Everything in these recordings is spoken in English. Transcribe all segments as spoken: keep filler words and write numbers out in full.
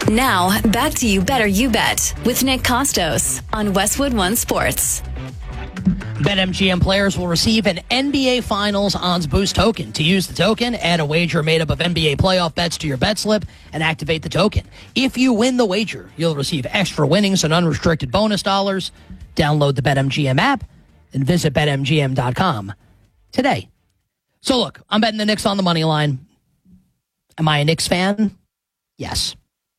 Now, back to You Better You Bet with Nick Costos on Westwood One Sports. BetMGM players will receive an N B A Finals odds boost token. To use the token, add a wager made up of N B A playoff bets to your bet slip and activate the token. If you win the wager, you'll receive extra winnings and unrestricted bonus dollars. Download the BetMGM app and visit Bet M G M dot com today. So look, I'm betting the Knicks on the money line. Am I a Knicks fan? Yes.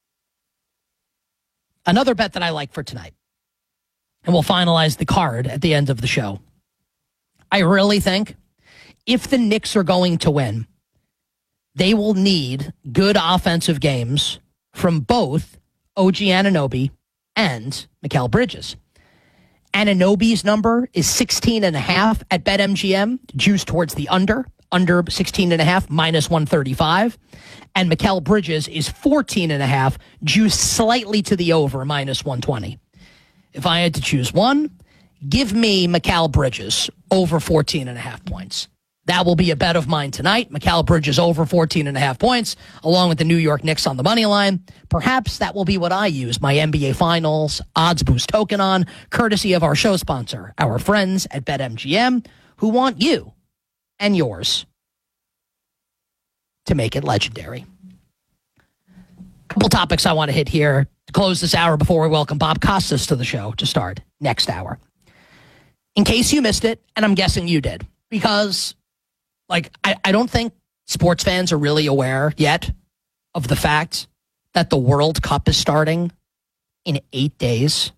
Another bet that I like for tonight, and we'll finalize the card at the end of the show. I really think if the Knicks are going to win, they will need good offensive games from both O G Anunoby and Mikal Bridges. Anunoby's number is sixteen and a half at BetMGM, juiced towards the under, under sixteen and a half, minus one thirty-five. And Mikal Bridges is fourteen and a half, juiced slightly to the over, minus one twenty. If I had to choose one, give me Mikal Bridges over fourteen and a half points. That will be a bet of mine tonight. Mikal Bridges over fourteen and a half points, along with the New York Knicks on the money line. Perhaps that will be what I use my N B A Finals odds boost token on, courtesy of our show sponsor, our friends at BetMGM, who want you and yours to make it legendary. Couple topics I want to hit here to close this hour before we welcome Bob Costas to the show to start next hour. In case you missed it, and I'm guessing you did, because like I, I don't think sports fans are really aware yet of the fact that the World Cup is starting in eight days.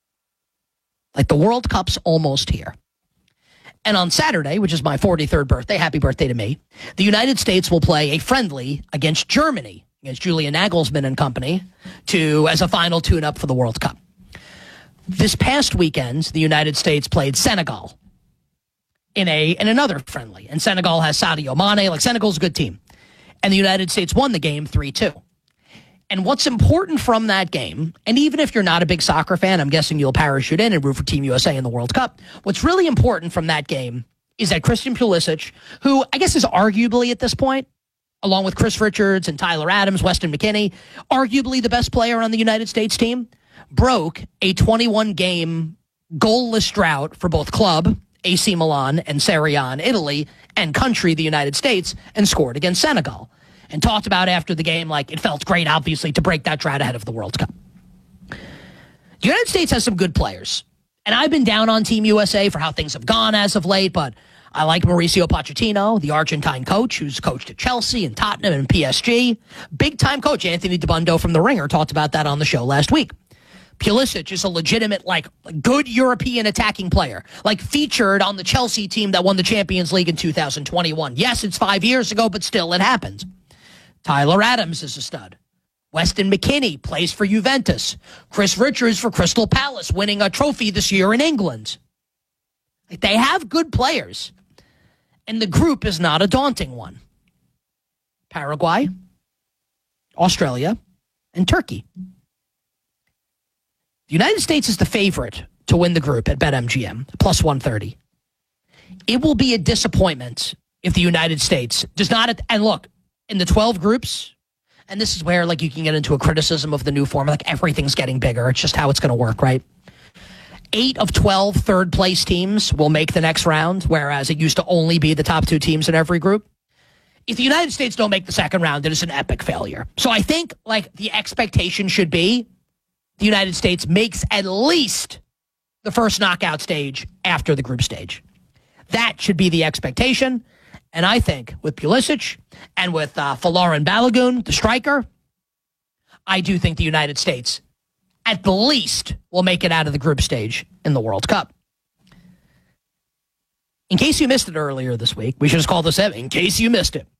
Like the World Cup's almost here. And on Saturday, which is my forty-third birthday, happy birthday to me, the United States will play a friendly against Germany, against Julian Nagelsmann and company, to as a final tune-up for the World Cup. This past weekend, the United States played Senegal in a in another friendly. And Senegal has Sadio Mane. Like, Senegal's a good team. And the United States won the game three two. And what's important from that game, and even if you're not a big soccer fan, I'm guessing you'll parachute in and root for Team U S A in the World Cup. What's really important from that game is that Christian Pulisic, who I guess is arguably at this point, along with Chris Richards and Tyler Adams, Weston McKennie, arguably the best player on the United States team, broke a twenty-one game goalless drought for both club, A C Milan, and Serie A in Italy, and country, the United States, and scored against Senegal. And talked about after the game, like, it felt great, obviously, to break that drought ahead of the World Cup. The United States has some good players. And I've been down on Team U S A for how things have gone as of late, but I like Mauricio Pochettino, the Argentine coach who's coached at Chelsea and Tottenham and P S G. Big-time coach Anthony DiBundo from The Ringer talked about that on the show last week. Pulisic is a legitimate, like, good European attacking player, like featured on the Chelsea team that won the Champions League in two thousand twenty-one. Yes, it's five years ago, but still it happened. Tyler Adams is a stud. Weston McKennie plays for Juventus. Chris Richards for Crystal Palace, winning a trophy this year in England. Like, they have good players. And the group is not a daunting one. Paraguay, Australia, and Turkey. The United States is the favorite to win the group at BetMGM, plus one thirty. It will be a disappointment if the United States does not, and look, in the twelve groups, and this is where, like, you can get into a criticism of the new format, like, everything's getting bigger. It's just how it's going to work, right? Eight of twelve third-place teams will make the next round, whereas it used to only be the top two teams in every group. If the United States don't make the second round, it is an epic failure. So I think, like, the expectation should be the United States makes at least the first knockout stage after the group stage. That should be the expectation. And I think with Pulisic and with uh, Folarin Balogun, the striker, I do think the United States at the least will make it out of the group stage in the World Cup. In case you missed it earlier this week, we should just call this in case you missed it.